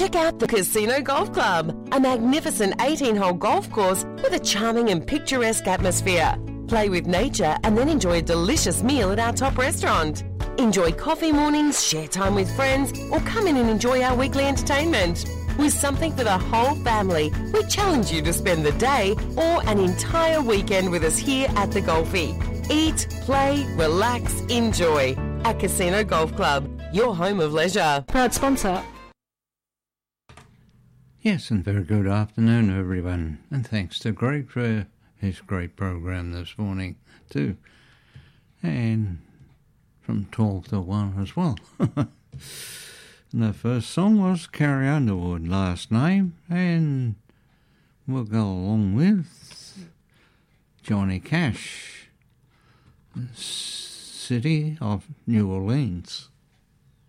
Check out the Casino Golf Club, a magnificent 18-hole golf course with a charming and picturesque atmosphere. Play with nature and then enjoy a delicious meal at our top restaurant. Enjoy coffee mornings, share time with friends, or come in and enjoy our weekly entertainment. With something for the whole family, we challenge you to spend the day or an entire weekend with us here at the Golfie. Eat, play, relax, enjoy. At Casino Golf Club, your home of leisure. Proud sponsor. Yes, and very good afternoon, everyone. And thanks to Greg for his great program this morning, too. And from 12 to 1 as well. And the first song was Carrie Underwood, Last Name. And we'll go along with Johnny Cash, City of New Orleans.